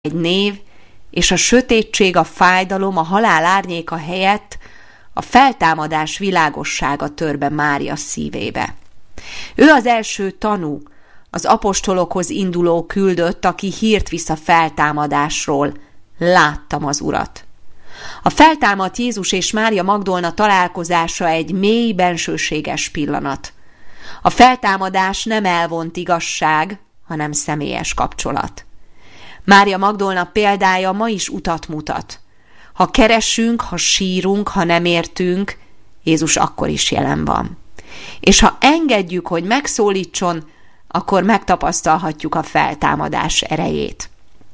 egy név, és a sötétség, a fájdalom, a halál árnyéka helyett a feltámadás világossága tör be Mária szívébe. Ő az első tanú, az apostolokhoz induló küldött, aki hírt visz a feltámadásról. Láttam az Urat. A feltámadt Jézus és Mária Magdolna találkozása egy mély, bensőséges pillanat. A feltámadás nem elvont igazság, hanem személyes kapcsolat. Mária Magdolna példája ma is utat mutat. Ha keresünk, ha sírunk, ha nem értünk, Jézus akkor is jelen van. És ha engedjük, hogy megszólítson, akkor megtapasztalhatjuk a feltámadás erejét.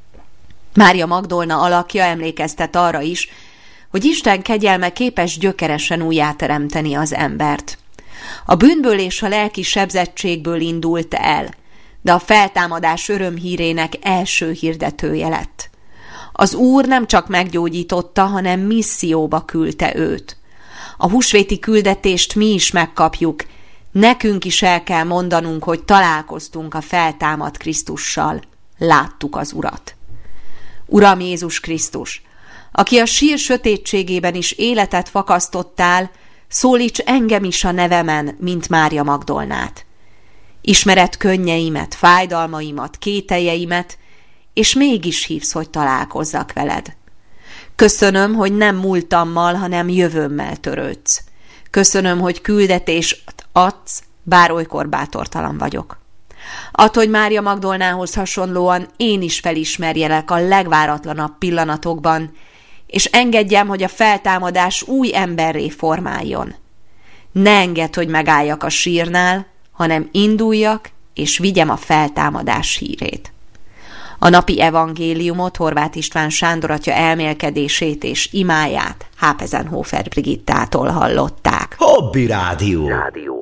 Mária Magdolna alakja emlékeztet arra is, hogy Isten kegyelme képes gyökeresen újjáteremteni az embert. A bűnből és a lelki sebzettségből indult el, de a feltámadás örömhírének első hirdetője lett. Az Úr nem csak meggyógyította, hanem misszióba küldte őt. A húsvéti küldetést mi is megkapjuk, nekünk is el kell mondanunk, hogy találkoztunk a feltámadt Krisztussal, láttuk az Urat. Uram Jézus Krisztus, aki a sír sötétségében is életet fakasztottál, szólíts engem is a nevemen, mint Mária Magdolnát. Ismered könnyeimet, fájdalmaimat, kételjeimet, és mégis hívsz, hogy találkozzak veled. Köszönöm, hogy nem múltammal, hanem jövőmmel törődsz. Köszönöm, hogy küldetést adsz, bár olykor bátortalan vagyok. Add, hogy Mária Magdolnához hasonlóan én is felismerjelek a legváratlanabb pillanatokban, és engedjem, hogy a feltámadás új emberré formáljon. Ne engedd, hogy megálljak a sírnál, hanem induljak, és vigyem a feltámadás hírét. A napi evangéliumot Horváth István Sándor atya elmélkedését és imáját Hápezenhofer Brigittától hallották. Hobby Rádió.